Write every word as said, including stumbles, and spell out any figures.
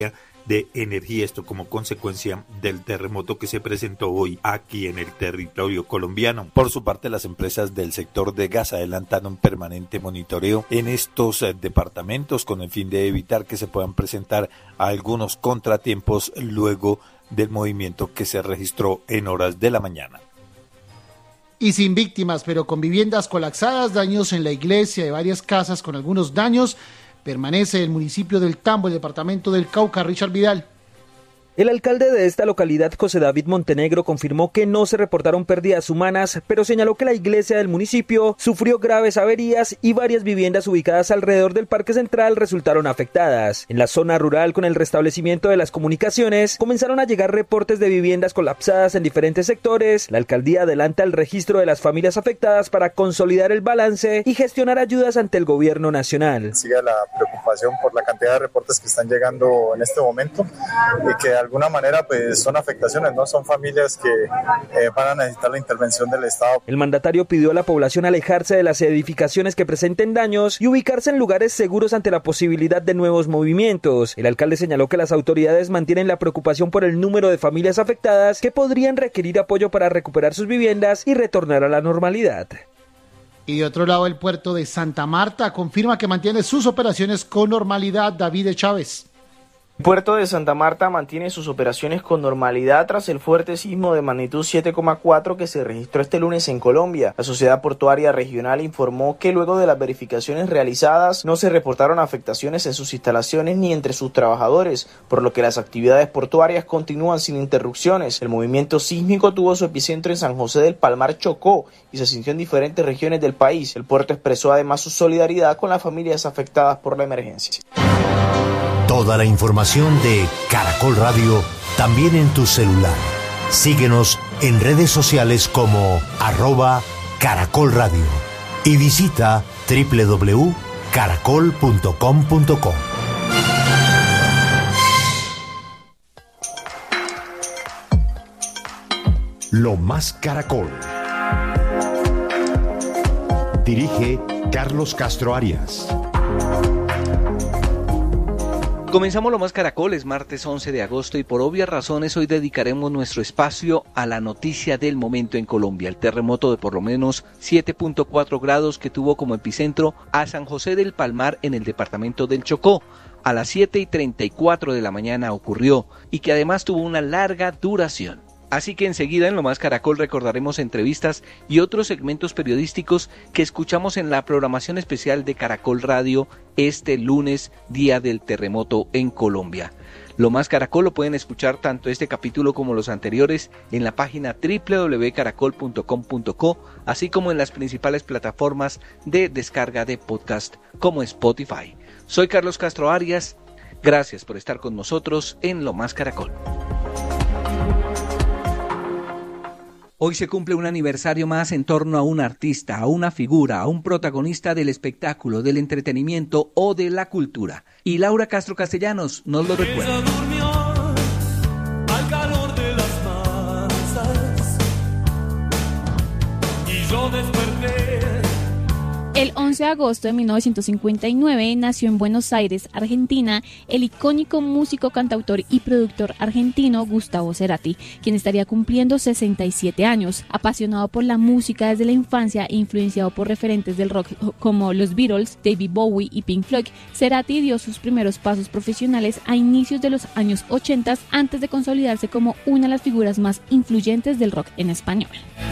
de energía, esto como consecuencia del terremoto que se presentó hoy aquí en el territorio colombiano. Por su parte, las empresas del sector de gas adelantan un permanente monitoreo en estos eh, departamentos con el fin de evitar que se puedan presentar algunos contratiempos luego del movimiento que se registró en horas de la mañana. Y sin víctimas, pero con viviendas colapsadas, daños en la iglesia y varias casas con algunos daños, permanece el municipio del Tambo, el departamento del Cauca. Richard Vidal. El alcalde de esta localidad, José David Montenegro, confirmó que no se reportaron pérdidas humanas, pero señaló que la iglesia del municipio sufrió graves averías y varias viviendas ubicadas alrededor del Parque Central resultaron afectadas. En la zona rural, con el restablecimiento de las comunicaciones, comenzaron a llegar reportes de viviendas colapsadas en diferentes sectores. La alcaldía adelanta el registro de las familias afectadas para consolidar el balance y gestionar ayudas ante el gobierno nacional. Sigue la preocupación por la cantidad de reportes que están llegando en este momento y que de alguna manera pues son afectaciones, no son familias que eh, van a necesitar la intervención del Estado. El mandatario pidió a la población alejarse de las edificaciones que presenten daños y ubicarse en lugares seguros ante la posibilidad de nuevos movimientos. El alcalde señaló que las autoridades mantienen la preocupación por el número de familias afectadas que podrían requerir apoyo para recuperar sus viviendas y retornar a la normalidad. Y de otro lado, el puerto de Santa Marta confirma que mantiene sus operaciones con normalidad. David Chávez. El puerto de Santa Marta mantiene sus operaciones con normalidad tras el fuerte sismo de magnitud siete coma cuatro que se registró este lunes en Colombia. La Sociedad Portuaria Regional informó que luego de las verificaciones realizadas no se reportaron afectaciones en sus instalaciones ni entre sus trabajadores, por lo que las actividades portuarias continúan sin interrupciones. El movimiento sísmico tuvo su epicentro en San José del Palmar, Chocó, y se sintió en diferentes regiones del país. El puerto expresó además su solidaridad con las familias afectadas por la emergencia. Toda la información de Caracol Radio también en tu celular. Síguenos en redes sociales como arroba Caracol Radio y visita doble u doble u doble u punto caracol punto com punto co. Lo más Caracol. Dirige Carlos Castro Arias. Comenzamos Lo Más Caracol, es martes once de agosto y por obvias razones hoy dedicaremos nuestro espacio a la noticia del momento en Colombia, el terremoto de por lo menos siete punto cuatro grados que tuvo como epicentro a San José del Palmar en el departamento del Chocó. A las siete y treinta y cuatro de la mañana ocurrió y que además tuvo una larga duración. Así que enseguida en Lo Más Caracol recordaremos entrevistas y otros segmentos periodísticos que escuchamos en la programación especial de Caracol Radio este lunes, día del terremoto en Colombia. Lo Más Caracol lo pueden escuchar tanto este capítulo como los anteriores en la página doble u doble u doble u punto caracol punto com punto co, así como en las principales plataformas de descarga de podcast como Spotify. Soy Carlos Castro Arias, gracias por estar con nosotros en Lo Más Caracol. Hoy se cumple un aniversario más en torno a un artista, a una figura, a un protagonista del espectáculo, del entretenimiento o de la cultura. Y Laura Castro Castellanos nos lo recuerda. El once de agosto de mil novecientos cincuenta y nueve nació en Buenos Aires, Argentina, el icónico músico, cantautor y productor argentino Gustavo Cerati, quien estaría cumpliendo sesenta y siete años. Apasionado por la música desde la infancia e influenciado por referentes del rock como los Beatles, David Bowie y Pink Floyd, Cerati dio sus primeros pasos profesionales a inicios de los años ochenta antes de consolidarse como una de las figuras más influyentes del rock en español.